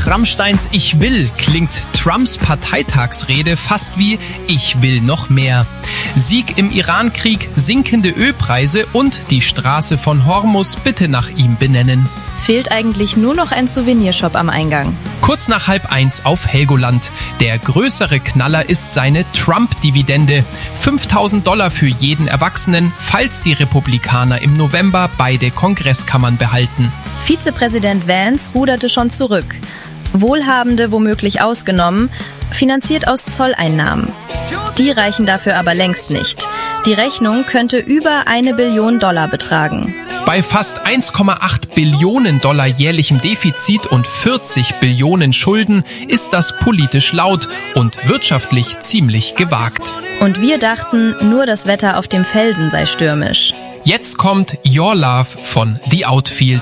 Rammsteins Ich will klingt Trumps Parteitagsrede fast wie Ich will noch mehr. Sieg im Irankrieg, sinkende Ölpreise und die Straße von Hormus bitte nach ihm benennen. Fehlt eigentlich nur noch ein Souvenirshop am Eingang. Kurz nach 12:30 auf Helgoland. Der größere Knaller ist seine Trump-Dividende. $5.000 für jeden Erwachsenen, falls die Republikaner im November beide Kongresskammern behalten. Vizepräsident Vance ruderte schon zurück. Wohlhabende womöglich ausgenommen, finanziert aus Zolleinnahmen. Die reichen dafür aber längst nicht. Die Rechnung könnte über $1 Billion betragen. Bei fast 1,8 Billionen Dollar jährlichem Defizit und 40 Billionen Schulden ist das politisch laut und wirtschaftlich ziemlich gewagt. Und wir dachten, nur das Wetter auf dem Felsen sei stürmisch. Jetzt kommt Your Love von The Outfield.